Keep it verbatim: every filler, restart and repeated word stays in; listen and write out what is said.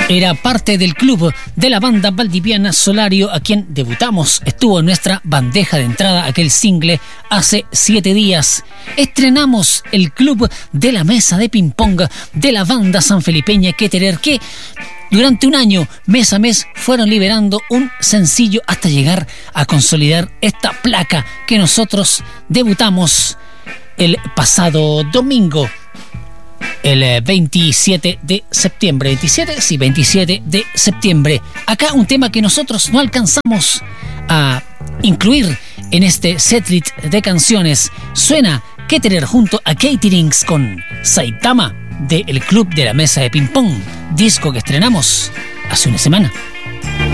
Era parte del club de la banda valdiviana Solario, a quien debutamos. Estuvo en nuestra bandeja de entrada aquel single hace siete días. Estrenamos el club de la mesa de ping-pong de la banda sanfelipeña Keterer, que durante un año, mes a mes, fueron liberando un sencillo hasta llegar a consolidar esta placa que nosotros debutamos el pasado domingo. El veintisiete de septiembre, veintisiete, sí, veintisiete de septiembre. Acá un tema que nosotros no alcanzamos a incluir en este setlist de canciones. Suena Keterer junto a Caterings con Saitama del Club de la Mesa de Ping Pong, disco que estrenamos hace una semana.